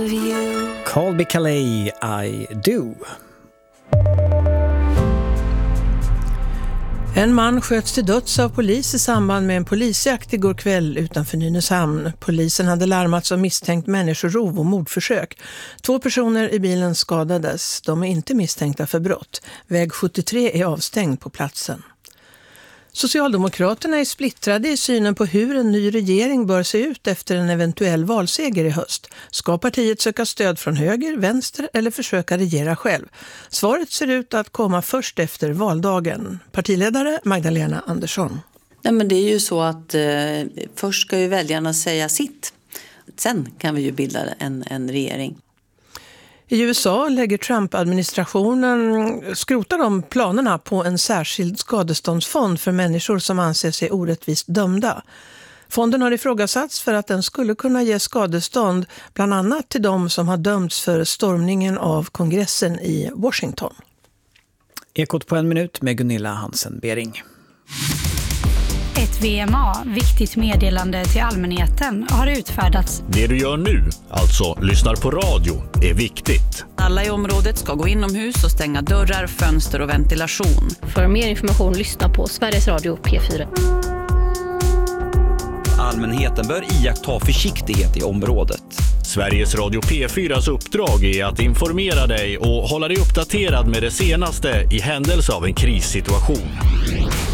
of you. Colby Calais, I do. En man sköts till döds av polis i samband med en polisjakt igår kväll utanför Nynäshamn. Polisen hade larmats om misstänkt människorov och mordförsök. 2 personer i bilen skadades. De är inte misstänkta för brott. Väg 73 är avstängd på platsen. Socialdemokraterna är splittrade i synen på hur en ny regering bör se ut efter en eventuell valseger i höst. Ska partiet söka stöd från höger, vänster eller försöka regera själv? Svaret ser ut att komma först efter valdagen. Partiledare Magdalena Andersson. Nej, men det är ju så att först ska ju väljarna säga sitt. Sen kan vi ju bilda en regering. I USA lägger Trump-administrationen skrotar de planerna på en särskild skadeståndsfond för människor som anser sig orättvist dömda. Fonden har ifrågasatts för att den skulle kunna ge skadestånd bland annat till de som har dömts för stormningen av kongressen i Washington. Ekot på 1 minut med Gunilla Hansen-Bering. Ett VMA, viktigt meddelande till allmänheten, har utfärdats. Det du gör nu, alltså lyssnar på radio, är viktigt. Alla i området ska gå inomhus och stänga dörrar, fönster och ventilation. För mer information lyssna på Sveriges Radio P4. Allmänheten bör iaktta försiktighet i området. Sveriges Radio P4s uppdrag är att informera dig och hålla dig uppdaterad med det senaste i händelse av en krissituation.